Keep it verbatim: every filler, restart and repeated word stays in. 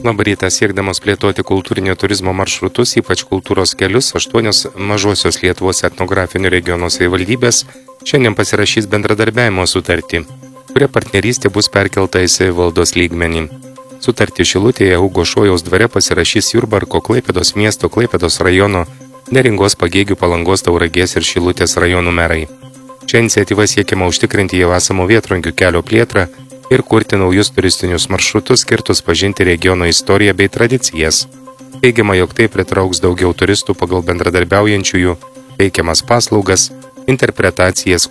Labą rytą, siekdamos plėtoti kultūrinio turizmo maršrutus, ypač kultūros kelius, aštuonios mažosios Lietuvos etnografinių regionų savivaldybės šiandien pasirašys bendradarbiavimo sutartį, kuria partnerystė bus perkelta į savivaldos lygmenį. Sutartį Šilutėje Hugo Šojaus dvare pasirašys Jurbarko, Klaipėdos miesto, Klaipėdos rajono, Neringos, Pagėgių, Palangos, Tauragės ir Šilutės rajonų merai. Šią iniciatyvą siekiama užtikrinti jau esamų Vėtrangių kelio plėtrą ir kurti naujus turistinius maršrutus skirtus pažinti regiono istoriją bei tradicijas. Teigiama, jog tai pritrauks daugiau turistų pagal bendradarbiaujančiųjų teikiamas paslaugas, interpretacijas,